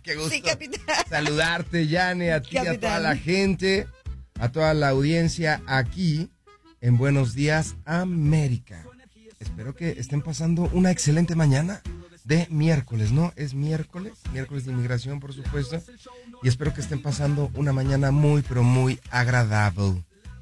Qué gusto Sí, capitán. saludarte, Yane, a ti, Capitán. a toda la gente, a toda la audiencia aquí en Buenos Días América. Espero que estén pasando una excelente mañana de miércoles, ¿no? Es miércoles de inmigración, por supuesto, y espero que estén pasando una mañana muy, pero muy agradable.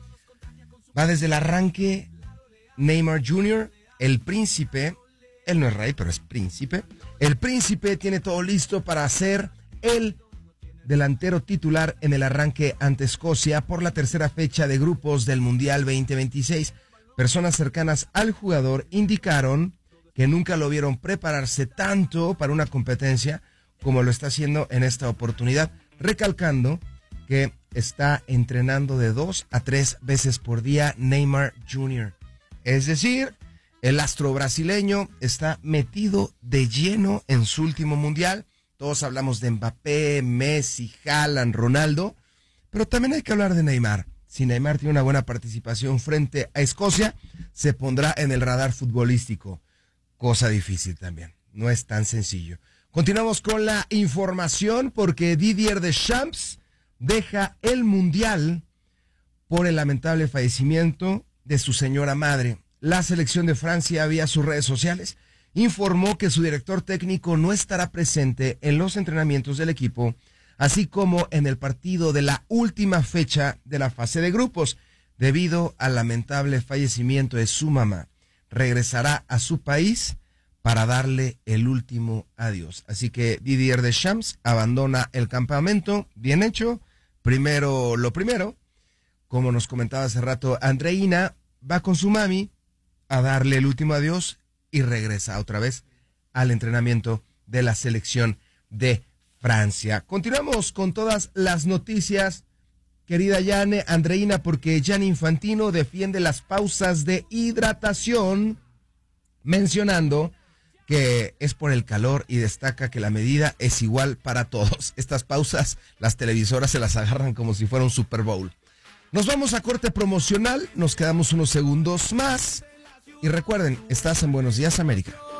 Va desde el arranque Neymar Jr., el príncipe. Él no es rey, pero es príncipe. El príncipe tiene todo listo para ser el delantero titular en el arranque ante Escocia por la tercera fecha de grupos del Mundial 2026. Personas cercanas al jugador indicaron que nunca lo vieron prepararse tanto para una competencia como lo está haciendo en esta oportunidad, recalcando que está entrenando de 2 a 3 veces por día Neymar Jr. Es decir, el astro brasileño está metido de lleno en su último mundial. Todos hablamos de Mbappé, Messi, Haaland, Ronaldo, pero también hay que hablar de Neymar. Si Neymar tiene una buena participación frente a Escocia, se pondrá en el radar futbolístico. Cosa difícil también, no es tan sencillo. Continuamos con la información porque Didier Deschamps deja el mundial por el lamentable fallecimiento de su señora madre. La selección de Francia, vía sus redes sociales, informó que su director técnico no estará presente en los entrenamientos del equipo, así como en el partido de la última fecha de la fase de grupos, debido al lamentable fallecimiento de su mamá. Regresará a su país para darle el último adiós. Así que Didier Deschamps abandona el campamento. Bien hecho. Primero lo primero, como nos comentaba hace rato Andreina, va con su mami a darle el último adiós y regresa otra vez al entrenamiento de la selección de Francia. Continuamos con todas las noticias, querida Yane, Andreina, porque Gianni Infantino defiende las pausas de hidratación, mencionando que es por el calor y destaca que la medida es igual para todos. Estas pausas, las televisoras se las agarran como si fuera un Super Bowl. Nos vamos a corte promocional, nos quedamos unos segundos más. Y recuerden, estás en Buenos Días América.